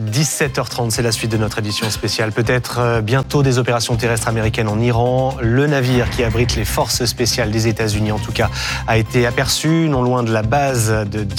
17h30, c'est la suite de notre édition spéciale. Peut-être bientôt des opérations terrestres américaines en Iran. Le navire qui abrite les forces spéciales des États-Unis, en tout cas, a été aperçu non loin de la base de